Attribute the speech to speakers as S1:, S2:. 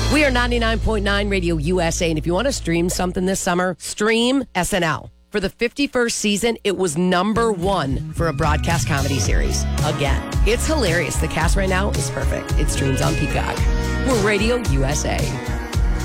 S1: We are 99.9 Radio USA, and if you want to stream something this summer, stream SNL. For the 51st season, it was #1 for a broadcast comedy series. Again, it's hilarious. The cast right now is perfect. It streams on Peacock. We're Radio USA.